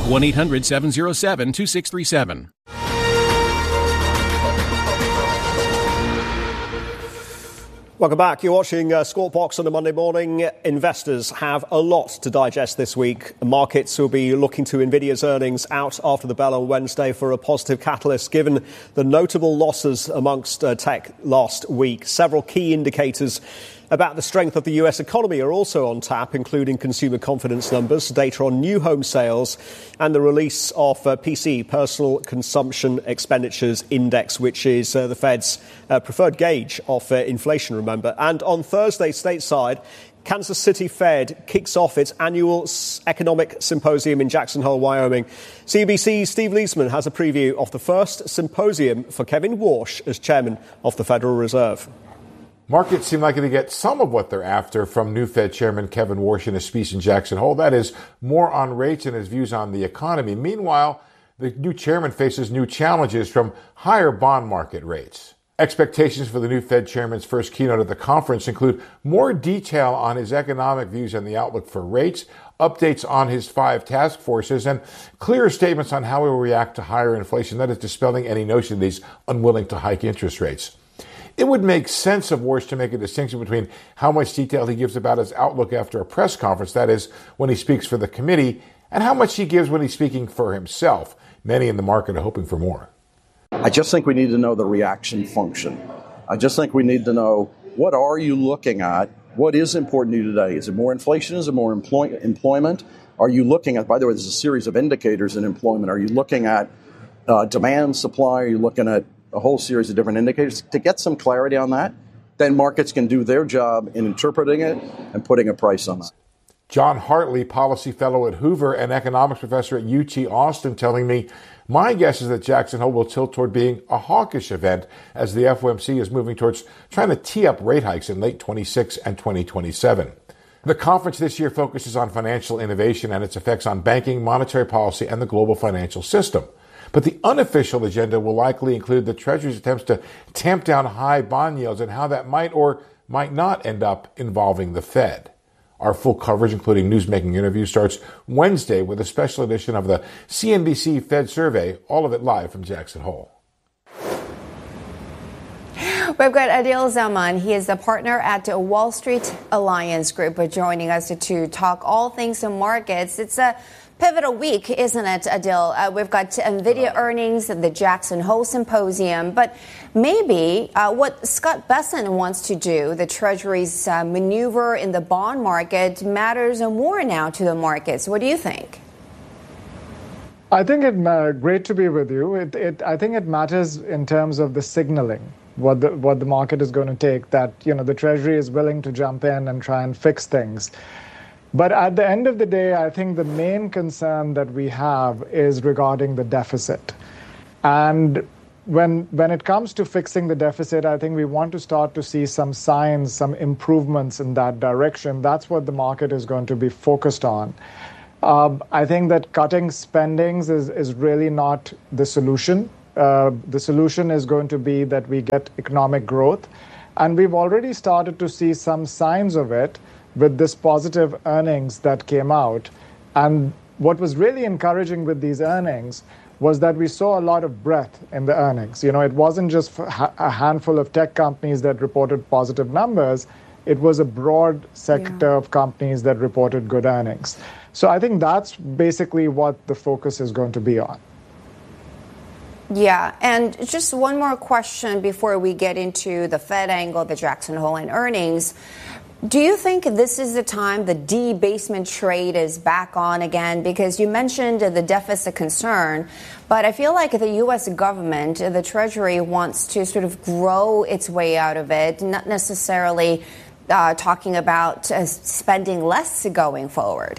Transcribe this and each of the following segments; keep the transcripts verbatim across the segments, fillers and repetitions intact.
one eight hundred seven oh seven two six three seven. Welcome back. You're watching uh, Squawk Box on a Monday morning. Investors have a lot to digest this week. Markets will be looking to Nvidia's earnings out after the bell on Wednesday for a positive catalyst, given the notable losses amongst uh, tech last week. Several key indicators about the strength of the U S economy are also on tap, including consumer confidence numbers, data on new home sales, and the release of uh, P C, Personal Consumption Expenditures Index, which is uh, the Fed's uh, preferred gauge of uh, inflation, remember. And on Thursday, stateside, Kansas City Fed kicks off its annual economic symposium in Jackson Hole, Wyoming. C B C's Steve Leisman has a preview of the first symposium for Kevin Warsh as chairman of the Federal Reserve. Markets seem likely to get some of what they're after from new Fed Chairman Kevin Warsh in his speech in Jackson Hole. That is, more on rates and his views on the economy. Meanwhile, the new chairman faces new challenges from higher bond market rates. Expectations for the new Fed chairman's first keynote at the conference include more detail on his economic views and the outlook for rates, updates on his five task forces, and clearer statements on how he will react to higher inflation. That is, dispelling any notion that he's unwilling to hike interest rates. It would make sense of Warsh to make a distinction between how much detail he gives about his outlook after a press conference, that is, when he speaks for the committee, and how much he gives when he's speaking for himself. Many in the market are hoping for more. I just think we need to know the reaction function. I just think we need to know, what are you looking at? What is important to you today? Is it more inflation? Is it more employ- employment? Are you looking at, by the way, there's a series of indicators in employment. Are you looking at uh, demand, supply? Are you looking at a whole series of different indicators? To get some clarity on that, then markets can do their job in interpreting it and putting a price on that. John Hartley, policy fellow at Hoover and economics professor at U T Austin, telling me, my guess is that Jackson Hole will tilt toward being a hawkish event as the F O M C is moving towards trying to tee up rate hikes in late twenty-six and twenty twenty-seven. The conference this year focuses on financial innovation and its effects on banking, monetary policy, and the global financial system. But the unofficial agenda will likely include the Treasury's attempts to tamp down high bond yields and how that might or might not end up involving the Fed. Our full coverage, including newsmaking interviews, starts Wednesday with a special edition of the C N B C Fed Survey, all of it live from Jackson Hole. We've got Adil Zaman. He is a partner at Wall Street Alliance Group, joining us to, to talk all things in markets. It's a pivotal week, isn't it, Adil? Uh, we've got Nvidia earnings, the Jackson Hole Symposium, but maybe uh, what Scott Bessent wants to do, the Treasury's uh, maneuver in the bond market, matters more now to the markets. What do you think? I think it's uh, great to be with you. It, it, I think it matters in terms of the signaling, what the what the market is going to take, that, you know, the Treasury is willing to jump in and try and fix things. But at the end of the day, I think the main concern that we have is regarding the deficit. And when when it comes to fixing the deficit, I think we want to start to see some signs, some improvements in that direction. That's what the market is going to be focused on. Um, I think that cutting spendings is, is really not the solution. Uh, the solution is going to be that we get economic growth. And we've already started to see some signs of it with this positive earnings that came out. And what was really encouraging with these earnings was that we saw a lot of breadth in the earnings. You know, it wasn't just a handful of tech companies that reported positive numbers. It was a broad sector yeah. of companies that reported good earnings. So I think that's basically what the focus is going to be on. Yeah, and just one more question before we get into the Fed angle, the Jackson Hole and earnings. Do you think this is the time the debasement trade is back on again? Because you mentioned the deficit concern, but I feel like the U S government, the Treasury, wants to sort of grow its way out of it, not necessarily uh, talking about uh, spending less going forward.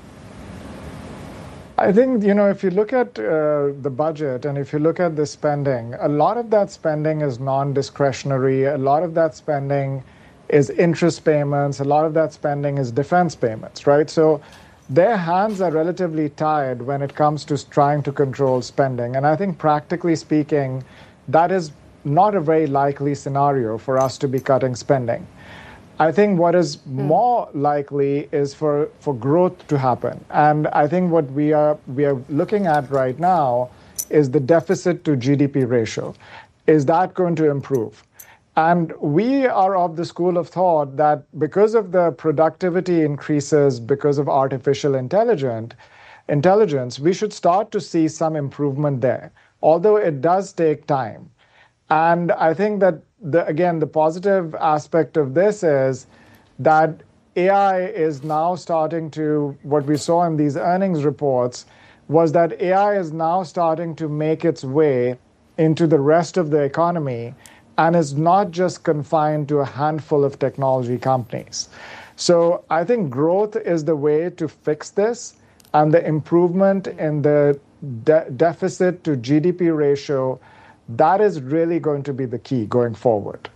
I think, you know, if you look at uh, the budget and if you look at the spending, a lot of that spending is non-discretionary. A lot of that spending is interest payments. A lot of that spending is defense payments, right? So their hands are relatively tied when it comes to trying to control spending. And I think practically speaking, that is not a very likely scenario for us to be cutting spending. I think what is mm. more likely is for, for growth to happen. And I think what we are we are looking at right now is the deficit to G D P ratio. Is that going to improve? And we are of the school of thought that because of the productivity increases, because of artificial intelligence, intelligence, we should start to see some improvement there, although it does take time. And I think that, the, again, the positive aspect of this is that A I is now starting to, what we saw in these earnings reports, was that A I is now starting to make its way into the rest of the economy and is not just confined to a handful of technology companies. So I think growth is the way to fix this, and the improvement in the de- deficit to G D P ratio, that is really going to be the key going forward.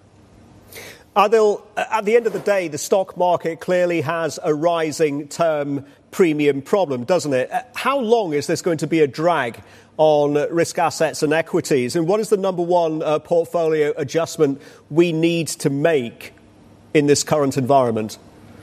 Adil, at the end of the day, the stock market clearly has a rising term premium problem, doesn't it? How long is this going to be a drag on risk assets and equities? And what is the number one uh, portfolio adjustment we need to make in this current environment?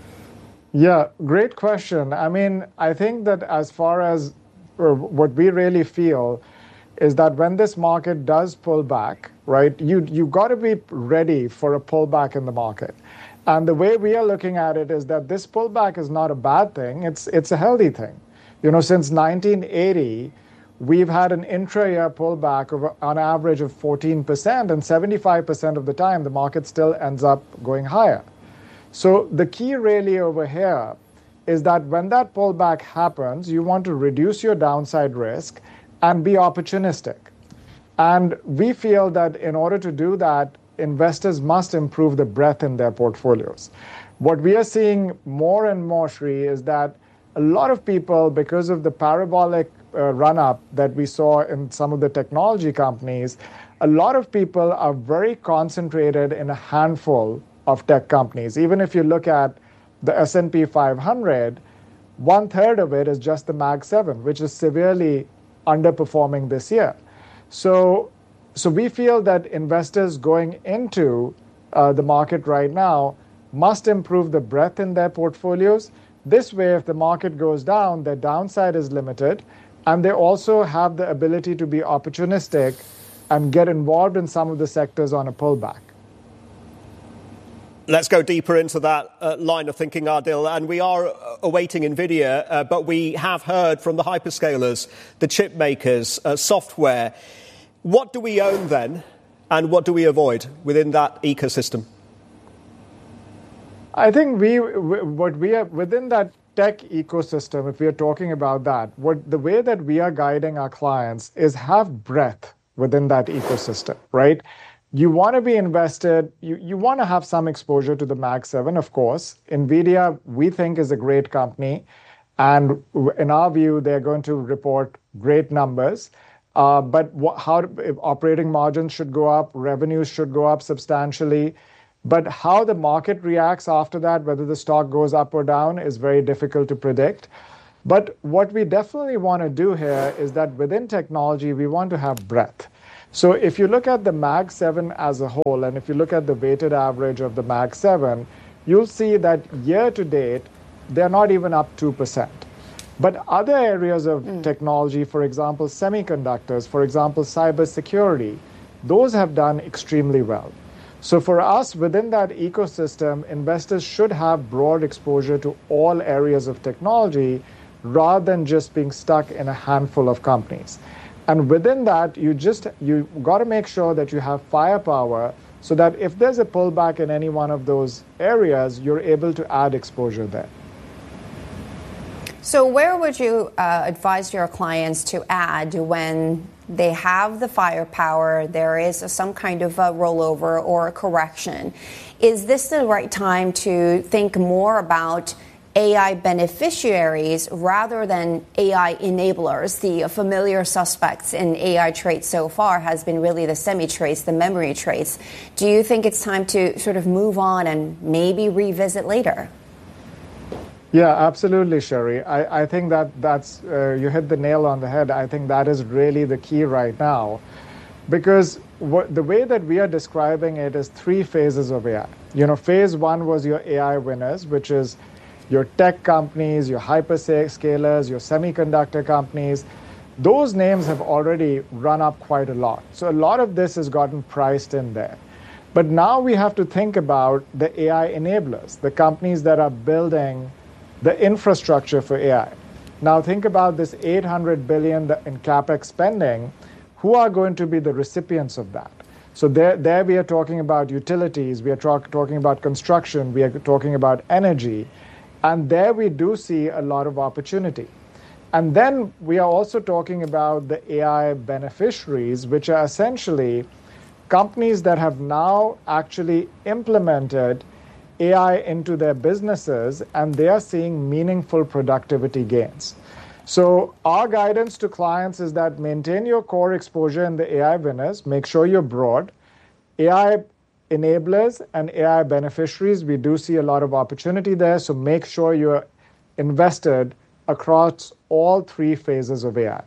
Yeah, great question. I mean, I think that as far as uh, what we really feel is that when this market does pull back, right, you, you've got to be ready for a pullback in the market. And the way we are looking at it is that this pullback is not a bad thing. It's, it's a healthy thing. You know, since nineteen eighty, we've had an intra-year pullback of on average of fourteen percent, and seventy-five percent of the time, the market still ends up going higher. So the key really over here is that when that pullback happens, you want to reduce your downside risk and be opportunistic. And we feel that in order to do that, investors must improve the breadth in their portfolios. What we are seeing more and more, Sri, is that a lot of people, because of the parabolic uh, run-up that we saw in some of the technology companies, a lot of people are very concentrated in a handful of tech companies. Even if you look at the S and P five hundred, one third of it is just the Mag seven, which is severely underperforming this year. So, so we feel that investors going into uh, the market right now must improve the breadth in their portfolios. This way, if the market goes down, their downside is limited, and they also have the ability to be opportunistic and get involved in some of the sectors on a pullback. Let's go deeper into that uh, line of thinking, Adil. And we are awaiting NVIDIA, uh, but we have heard from the hyperscalers, the chip makers, uh, software. What do we own then, and what do we avoid within that ecosystem? I think we, what we are within that tech ecosystem, if we are talking about that, what the way that we are guiding our clients is have breadth within that ecosystem, right? You want to be invested, you, you want to have some exposure to the Mag seven, of course. NVIDIA, we think, is a great company. And in our view, they're going to report great numbers. Uh, but what, how operating margins should go up, revenues should go up substantially. But how the market reacts after that, whether the stock goes up or down, is very difficult to predict. But what we definitely want to do here is that within technology, we want to have breadth. So if you look at the Mag seven as a whole, and if you look at the weighted average of the Mag seven, you'll see that year to date, they're not even up two percent. But other areas of mm. technology, for example, semiconductors, for example, cybersecurity, those have done extremely well. So for us, within that ecosystem, investors should have broad exposure to all areas of technology rather than just being stuck in a handful of companies. And within that, you just you got to make sure that you have firepower so that if there's a pullback in any one of those areas, you're able to add exposure there. So where would you uh, advise your clients to add when they have the firepower, there is a, some kind of a rollover or a correction? Is this the right time to think more about A I beneficiaries rather than A I enablers? The familiar suspects in A I trades so far has been really the semi-trades, the memory trades. Do you think it's time to sort of move on and maybe revisit later? Yeah, absolutely, Sherry. I, I think that that's uh, you hit the nail on the head. I think that is really the key right now. Because what, the way that we are describing it is three phases of A I. You know, phase one was your A I winners, which is your tech companies, your hyperscalers, your semiconductor companies. Those names have already run up quite a lot. So a lot of this has gotten priced in there. But now we have to think about the A I enablers, the companies that are building the infrastructure for A I. Now think about this eight hundred billion dollars in CapEx spending. Who are going to be the recipients of that? So there, there we are talking about utilities, we are talk, talking about construction, we are talking about energy, and there we do see a lot of opportunity. And then we are also talking about the A I beneficiaries, which are essentially companies that have now actually implemented A I into their businesses, and they are seeing meaningful productivity gains. So our guidance to clients is that maintain your core exposure in the A I winners, make sure you're broad. A I enablers and A I beneficiaries, we do see a lot of opportunity there, so make sure you're invested across all three phases of A I.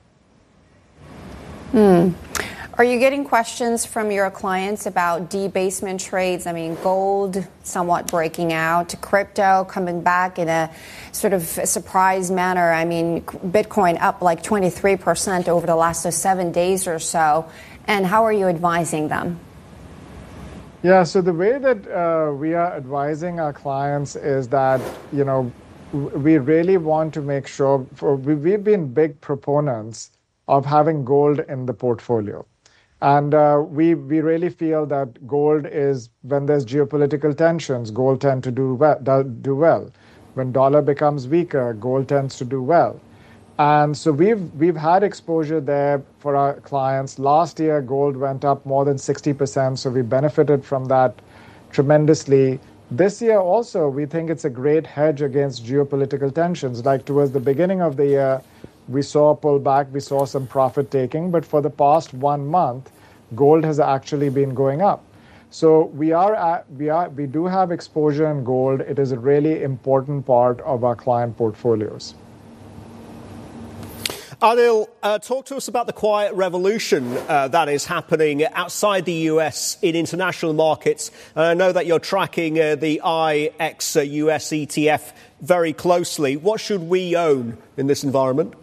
Hmm. Are you getting questions from your clients about debasement trades? I mean, gold somewhat breaking out, crypto coming back in a sort of surprise manner. I mean, Bitcoin up like twenty-three percent over the last seven days or so. And how are you advising them? Yeah, so the way that uh, we are advising our clients is that, you know, we really want to make sure, for, we've been big proponents of having gold in the portfolio. And uh, we, we really feel that gold is, when there's geopolitical tensions, gold tend to do well, do well. When dollar becomes weaker, gold tends to do well. And so we've, we've had exposure there for our clients. Last year, gold went up more than sixty percent, so we benefited from that tremendously. This year also, we think it's a great hedge against geopolitical tensions. Like towards the beginning of the year, we saw a pullback, we saw some profit taking, but for the past one month, gold has actually been going up. So we are at, we are we do have exposure in gold. It is a really important part of our client portfolios. Adil, uh, talk to us about the quiet revolution uh, that is happening outside the U S in international markets. And I know that you're tracking uh, the I X U S E T F very closely. What should we own in this environment?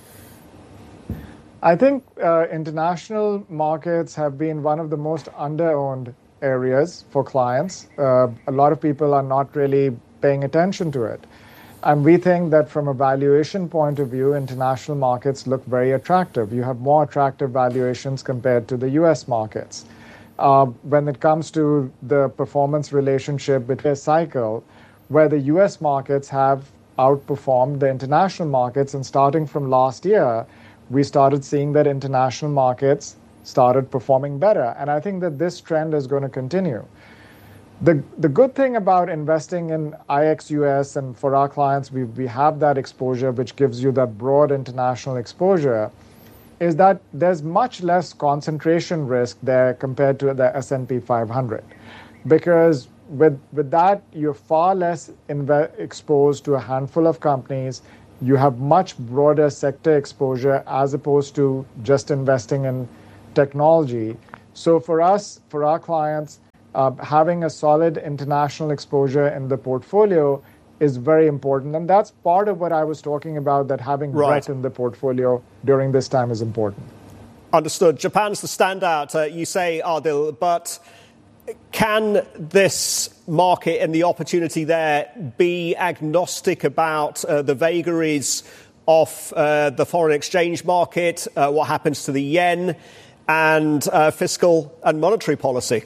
I think uh, international markets have been one of the most under-owned areas for clients. Uh, a lot of people are not really paying attention to it. And we think that from a valuation point of view, international markets look very attractive. You have more attractive valuations compared to the U S markets. Uh, when it comes to the performance relationship between a cycle, where the U S markets have outperformed the international markets, and starting from last year, we started seeing that international markets started performing better. And I think that this trend is going to continue. The, the good thing about investing in I X U S, and for our clients, we, we have that exposure, which gives you that broad international exposure, is that there's much less concentration risk there compared to the S and P five hundred. Because with, with that, you're far less inve- exposed to a handful of companies. You have much broader sector exposure as opposed to just investing in technology. So for us, for our clients, uh, having a solid international exposure in the portfolio is very important. And that's part of what I was talking about, that having right. breadth in the portfolio during this time is important. Understood. Japan's the standout, uh, you say, Adil, but can this market and the opportunity there be agnostic about uh, the vagaries of uh, the foreign exchange market, uh, what happens to the yen, and uh, fiscal and monetary policy?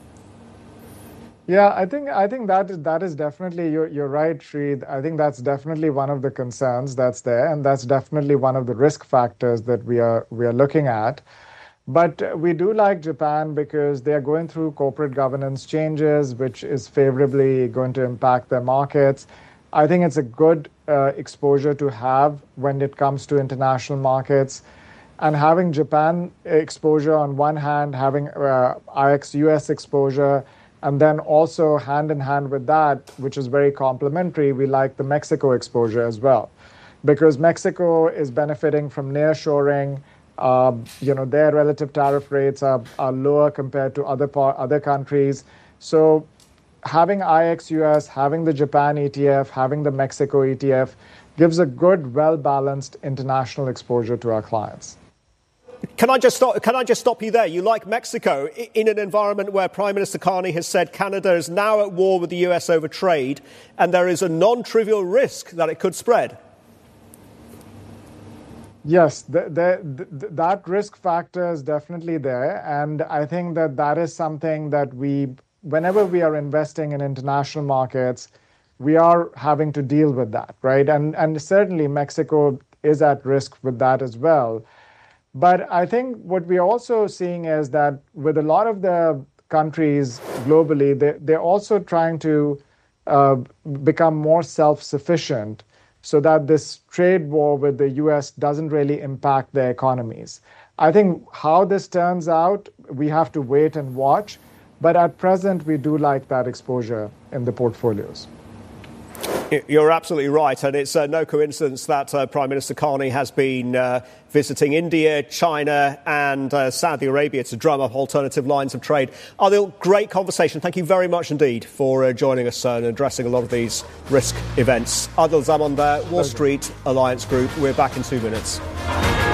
Yeah, I think I think that is, that is definitely, you're, you're right, Sri. I think that's definitely one of the concerns that's there, and that's definitely one of the risk factors that we are we are looking at. But we do like Japan because they are going through corporate governance changes, which is favorably going to impact their markets. I think it's a good uh, exposure to have when it comes to international markets. And having Japan exposure on one hand, having uh, I X U S exposure, and then also hand in hand with that, which is very complementary, we like the Mexico exposure as well. Because Mexico is benefiting from nearshoring. Uh, you know, their relative tariff rates are, are lower compared to other par- other countries. So having I X U S, having the Japan E T F, having the Mexico E T F gives a good, well-balanced international exposure to our clients. Can I just stop, can I just stop you there? You like Mexico in an environment where Prime Minister Carney has said Canada is now at war with the U S over trade, and there is a non-trivial risk that it could spread. Yes, the, the, the, that risk factor is definitely there. And I think that that is something that we, whenever we are investing in international markets, we are having to deal with that, right? And, and certainly Mexico is at risk with that as well. But I think what we're also seeing is that with a lot of the countries globally, they, they're also trying to uh, become more self-sufficient so that this trade war with the U S doesn't really impact their economies. I think how this turns out, we have to wait and watch. But at present, we do like that exposure in the portfolios. You're absolutely right, and it's uh, no coincidence that uh, Prime Minister Carney has been uh, visiting India, China and uh, Saudi Arabia to drum up alternative lines of trade. Adil, great conversation. Thank you very much indeed for uh, joining us uh, and addressing a lot of these risk events. Adil Zaman there, Wall Street Alliance Group. We're back in two minutes.